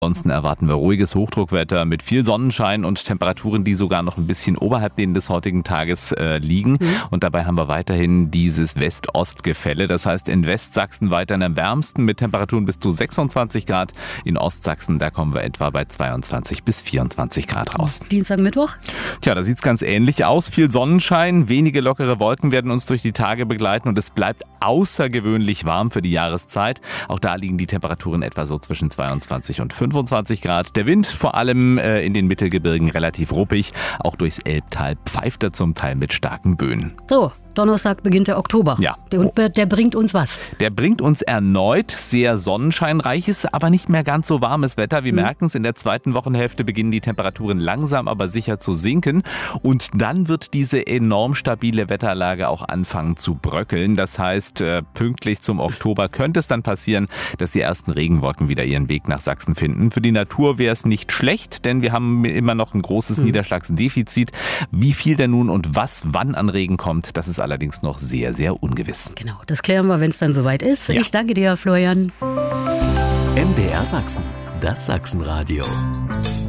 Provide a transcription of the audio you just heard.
Ansonsten erwarten wir ruhiges Hochdruckwetter mit viel Sonnenschein und Temperaturen, die sogar noch ein bisschen oberhalb denen des heutigen Tages liegen. Und dabei haben wir weiterhin dieses West-Ost-Gefälle. Das heißt, in Westsachsen weiterhin am wärmsten mit Temperaturen bis zu 26 Grad. In Ostsachsen, da kommen wir etwa bei 22 bis 24 Grad raus. Dienstag, Mittwoch? Tja, da sieht's ganz ähnlich aus. Viel Sonnenschein, wenige lockere Wolken werden uns durch die Tage begleiten und es bleibt außergewöhnlich warm für die Jahreszeit. Auch da liegen die Temperaturen etwa so zwischen 22 und 25 Grad. Der Wind vor allem in den Mittelgebirgen relativ ruppig. Auch durchs Elbtal pfeift er zum Teil mit starken Böen. So, Donnerstag beginnt der Oktober. Ja. Und der bringt uns was? Der bringt uns erneut sehr sonnenscheinreiches, aber nicht mehr ganz so warmes Wetter. Wir merken es, in der zweiten Wochenhälfte beginnen die Temperaturen langsam, aber sicher zu sinken. Und dann wird diese enorm stabile Wetterlage auch anfangen zu bröckeln. Das heißt, pünktlich zum Oktober könnte es dann passieren, dass die ersten Regenwolken wieder ihren Weg nach Sachsen finden. Für die Natur wäre es nicht schlecht, denn wir haben immer noch ein großes Niederschlagsdefizit. Wie viel denn nun und was wann an Regen kommt, das ist allerdings noch sehr, sehr ungewiss. Genau, das klären wir, wenn es dann soweit ist. Ja. Ich danke dir, Florian. MDR Sachsen, das Sachsenradio.